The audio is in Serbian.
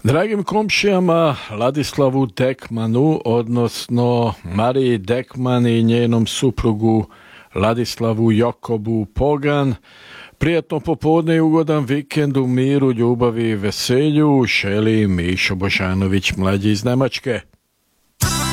Dragim komšijama Ladislavu Dekmanu, odnosno Mariji Dekman i njenom suprugu Ladislavu Jokobu Pogan, prijatno popodne i ugodan vikend u miru, ljubavi i veselju, šeli Mišo Božanović mlađi iz Nemačke.